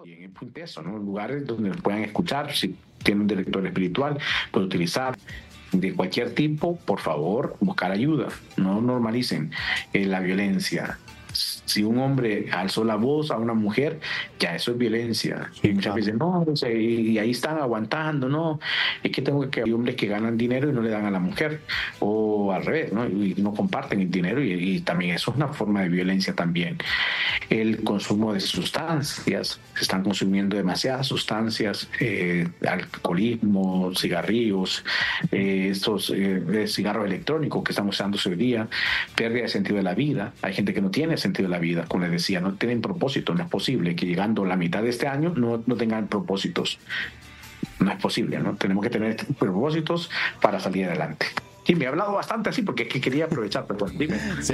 Y en el punto eso, ¿no? Lugares donde nos puedan escuchar, si tienen un director espiritual, puede utilizar de cualquier tipo, por favor, buscar ayuda. No normalicen la violencia. Si un hombre alzó la voz a una mujer, ya eso es violencia. Sí, Y muchas claro. veces, no, y ahí están aguantando, no. Es que hay hombres que ganan dinero y no le dan a la mujer, o al revés, ¿no? Y no comparten el dinero, y también eso es una forma de violencia también. El consumo de sustancias, se están consumiendo demasiadas sustancias, alcoholismo, cigarrillos, estos cigarros electrónicos que estamos usando hoy día, pérdida de sentido de la vida. Hay gente que no tiene sentido de la vida, como les decía, no tienen propósito. No es posible que llegando a la mitad de este año no tengan propósitos. No es posible, ¿no? Tenemos que tener propósitos para salir adelante. Sí, me he hablado bastante así porque es que quería aprovechar, pero pues, dime. Sí,